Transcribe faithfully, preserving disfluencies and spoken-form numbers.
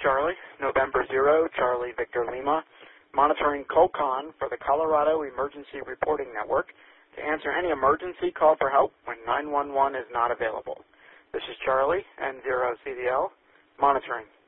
Charlie, November zero, Charlie Victor Lima, monitoring COCON for the Colorado Emergency Reporting Network to answer any emergency call for help when nine one one is not available. This is Charlie, N zero C D L, monitoring.